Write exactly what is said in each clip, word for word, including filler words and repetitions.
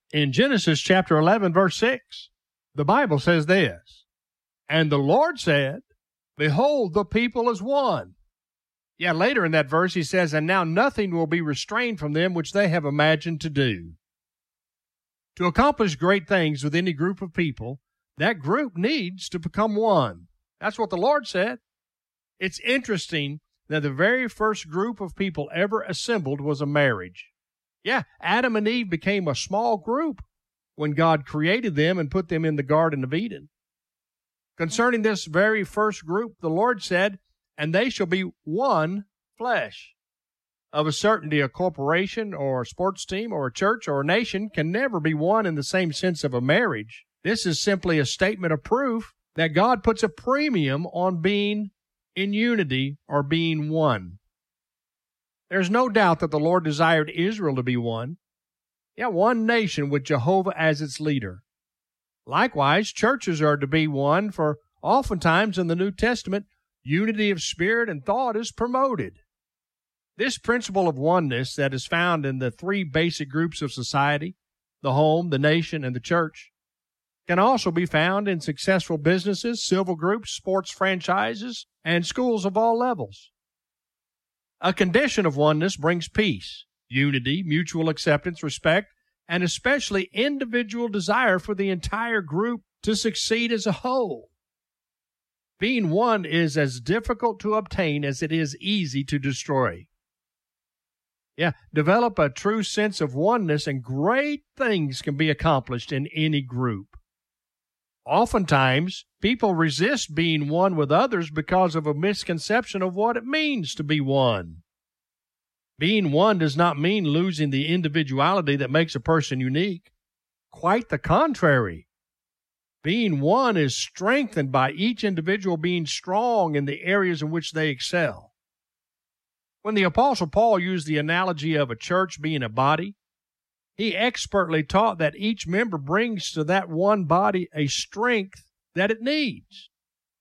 In Genesis chapter eleven, verse six, the Bible says this, "And the Lord said, Behold, the people is one." Yeah, later in that verse he says, "And now nothing will be restrained from them which they have imagined to do." To accomplish great things with any group of people, that group needs to become one. That's what the Lord said. It's interesting that the very first group of people ever assembled was a marriage. Yeah, Adam and Eve became a small group when God created them and put them in the Garden of Eden. Concerning this very first group, the Lord said, "And they shall be one flesh." Of a certainty, a corporation or a sports team or a church or a nation can never be one in the same sense of a marriage. This is simply a statement of proof that God puts a premium on being in unity or being one. There's no doubt that the Lord desired Israel to be one. Yeah, one nation with Jehovah as its leader. Likewise, churches are to be one, for oftentimes in the New Testament, unity of spirit and thought is promoted. This principle of oneness that is found in the three basic groups of society, the home, the nation, and the church, can also be found in successful businesses, civil groups, sports franchises, and schools of all levels. A condition of oneness brings peace, unity, mutual acceptance, respect, and especially individual desire for the entire group to succeed as a whole. Being one is as difficult to obtain as it is easy to destroy. Yeah, develop a true sense of oneness and great things can be accomplished in any group. Oftentimes, people resist being one with others because of a misconception of what it means to be one. Being one does not mean losing the individuality that makes a person unique. Quite the contrary. Being one is strengthened by each individual being strong in the areas in which they excel. When the Apostle Paul used the analogy of a church being a body, he expertly taught that each member brings to that one body a strength that it needs.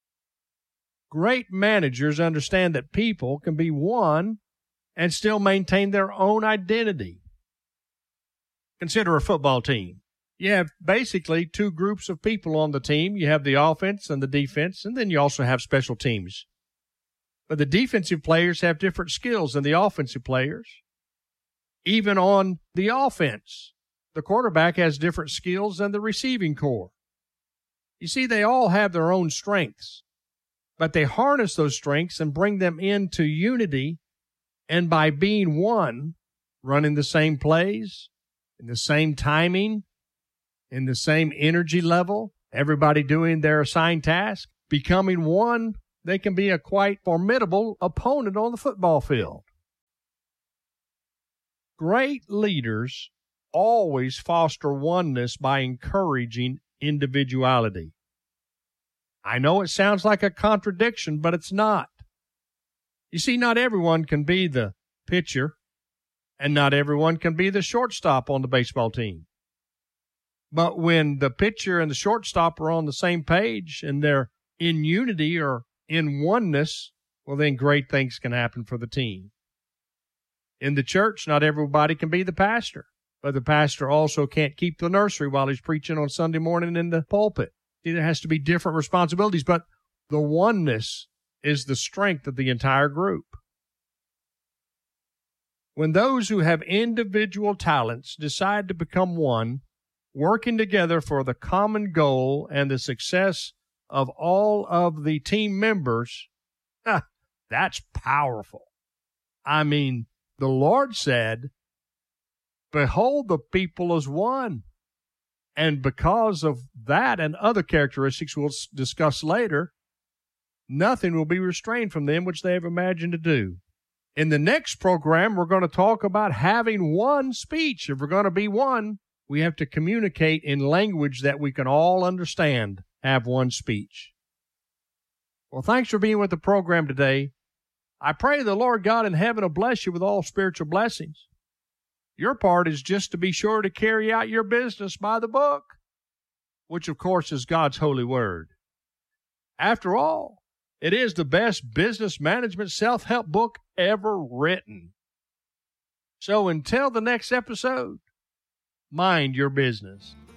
Great managers understand that people can be one and still maintain their own identity. Consider a football team. You have basically two groups of people on the team. You have the offense and the defense, and then you also have special teams. But the defensive players have different skills than the offensive players. Even on the offense, the quarterback has different skills than the receiving corps. You see, they all have their own strengths, but they harness those strengths and bring them into unity, and by being one, running the same plays, in the same timing, in the same energy level, everybody doing their assigned task, becoming one, they can be a quite formidable opponent on the football field. Great leaders always foster oneness by encouraging individuality. I know it sounds like a contradiction, but it's not. You see, not everyone can be the pitcher, and not everyone can be the shortstop on the baseball team. But when the pitcher and the shortstop are on the same page and they're in unity or in oneness, well, then great things can happen for the team. In the church, not everybody can be the pastor, but the pastor also can't keep the nursery while he's preaching on Sunday morning in the pulpit. See, there has to be different responsibilities, but the oneness is the strength of the entire group. When those who have individual talents decide to become one, working together for the common goal and the success of all of the team members, huh, that's powerful. I mean, the Lord said, "Behold, the people is one." And because of that and other characteristics we'll discuss later, nothing will be restrained from them which they have imagined to do. In the next program, we're going to talk about having one speech. If we're going to be one, we have to communicate in language that we can all understand. Have one speech. Well, thanks for being with the program today. I pray the Lord God in heaven will bless you with all spiritual blessings. Your part is just to be sure to carry out your business by the book, which of course is God's holy word. After all, it is the best business management self-help book ever written. So until the next episode, mind your business.